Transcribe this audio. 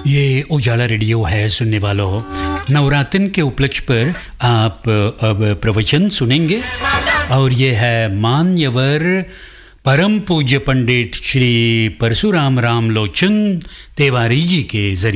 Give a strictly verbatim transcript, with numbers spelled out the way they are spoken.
ये उजाला रेडियो है सुनने वालों। नवरात्र के उपलक्ष्य पर आप अब प्रवचन सुनेंगे और ये है मान्यवर परम पूज्य पंडित श्री परशुराम राम लोचन तिवारी जी के जरिए।